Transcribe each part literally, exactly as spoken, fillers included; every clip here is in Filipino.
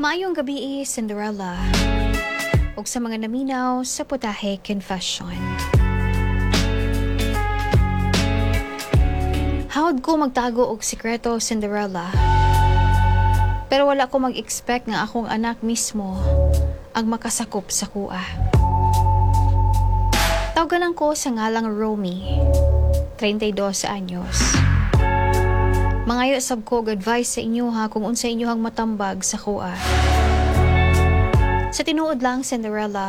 Maayong gabi, Cinderella. Ug sa mga naminaw sa Putahe Confession. Hawad ko magtago og sikreto, Cinderella. Pero wala ko mag-expect nga akong anak mismo ang makasakop sa kuha. Tawagan ko sa ngalang Romy, thirty-two anyos. Mangayo sab ko og advice sa inyo ha kung unsa inyohang matambag sa kuha. Sa tinuod lang, Cinderella,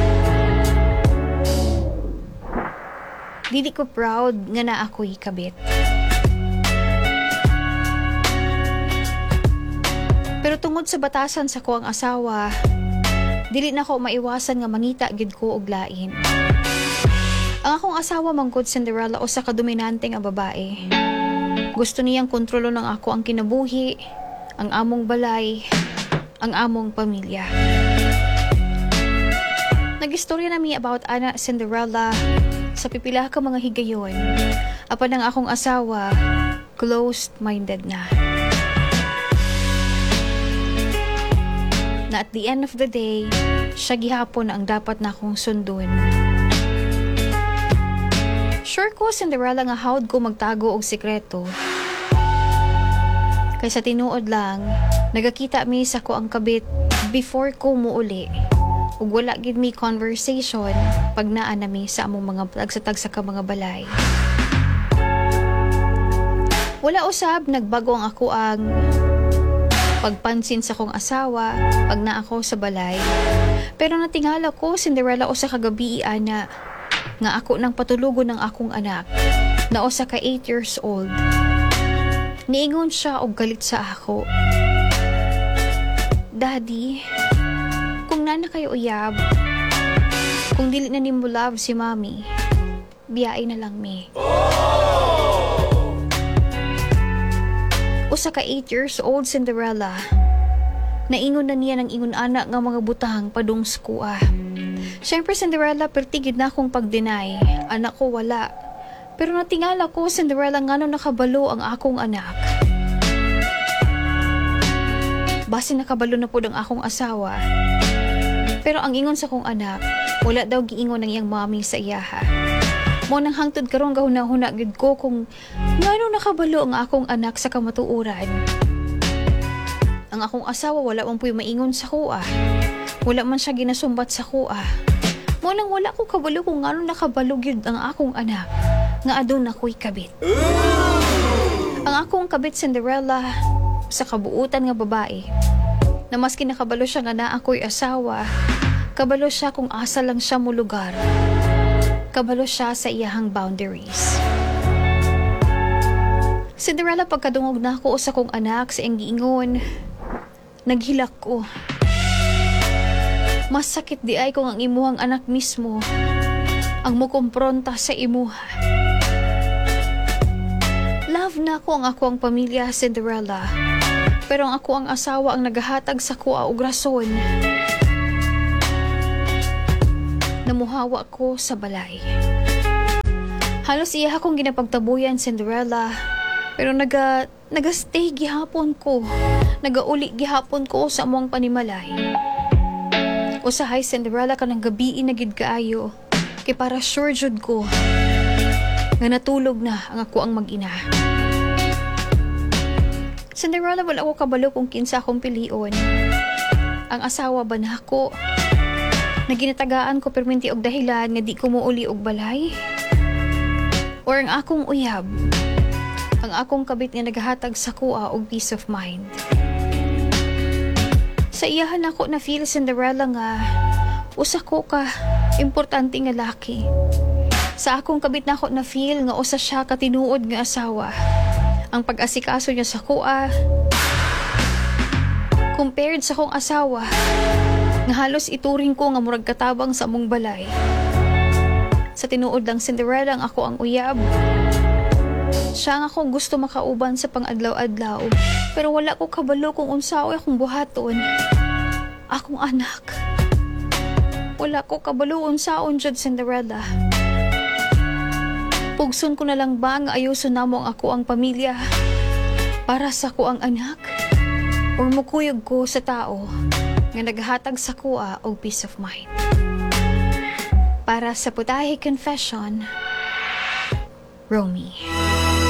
dili ko proud nga na ako'y kabit. Pero tungod sa batasan sa kuang asawa, dili na ko maiwasan nga mangita gid ko og lain. Ang akong asawa manggod, Cinderella, usa ka dominante nga babae. Gusto niyang kontrolo ng ako ang kinabuhi, ang among balay, ang among pamilya. Nag-istorya na mi about ana, Cinderella, sa pipila ka mga higayon. Apan ang akong asawa, closed-minded na. Na at the end of the day, siya gihapon ang dapat na akong sundon. Sure ko, Cinderella, nga hawad ko magtago og sikreto. Kaysa tinuod lang, nagakita mi sa ko ang kabit before ko muuli. Ug wala gid mi conversation pag naa na mi sa among mga tagsatagsa ka mga balay. Wala usab nagbago ang ako ang pagpansin sa kong asawa pag naa ako sa balay. Pero natingala ko, Cinderella, usa ka gabi ana nga ako nang patulugon ng akong anak na usa ka eight years old. Niingon siya og galit sa ako. Daddy, kung nana kayo uyab, kung dili na nimo love si Mommy, biyai na lang mi. Usa ka eight years old, Cinderella. Naingon na niya ng ingon anak nga mga butang padung sa kuha. Siyempre, Cinderella, pertigid na akong pag-deny. Anak ko wala. Pero natingala ko, Cinderella, nga nung nakabalo ang akong anak. Base nakabalo na po ang akong asawa. Pero ang ingon sa kong anak, wala daw giingon ng iyang mommy sa iyaha. Mo nang hangtod karong gahuna-huna gid ko kung nga nung nakabalo ang akong anak sa kamatuuran. Ang akong asawa wala man puy maingon sa kuha. Wala man siya ginasumbat sa kuha. Mo nang wala ko kabalo kung nga nung nakabalo gyud ang akong anak nga adun ako'y kabit. Ang akong kabit, Cinderella, sa kabuutan nga babae, na maski nakabalo siya nga na ako'y asawa, kabalo siya kung asa lang siya mo lugar. Kabalo siya sa iyahang boundaries. Cinderella, pagkadungog na ako sa kong anak sa iyang giingon, naghilak ko. Mas sakit di ay kung ang imuhang anak mismo ang mukumpronta sa imuha. Love na ko ang ako ang pamilya, Cinderella. Pero ang ako ang asawa ang nagahatag sa kuha og rason. Namuhawa ko sa balay. Halos iya akong ginapagtabuyan, Cinderella. Pero naga, naga-stay gihapon ko. Nagauli gihapon ko sa among panimalay. Usahay, Cinderella, kanang gabi na gid kaayo. Kay para sure jud ko nga natulog na ang ako ang mag-ina. Cinderella, wala ako kabalo kung kinsa akong pilion. Ang asawa ba na ako? Naginatagaan ko perminti og dahilan nga di ko muuli og balay? Or ang akong uyab? Ang akong kabit nga naghatag sa kuha og peace of mind? Sa iyahan ako na feel, Cinderella, nga usa ko ka importante nga laki. Sa akong kabit na ako na feel nga usa siya katinuod nga asawa. Ang pag-asikaso niya sa kuha compared sa kong asawa nga halos ituring ko nga murag katabang sa among balay. Sa tinuod lang, Cinderella, ang ako ang uyab. Siya nga akong gusto makauban sa pang-adlaw-adlaw. Pero wala ko kabalo kung unsaoy akong buhaton. Akong anak. Wala ko kabalo unsaon jud, Cinderella. Pugson ko na lang ba nga ayuson namo ang ako ang pamilya para sa ko ang anak? or mukuyog ko sa tao nga naghatag sa kuha og peace of mind. Para sa Putahe Confession, Romy.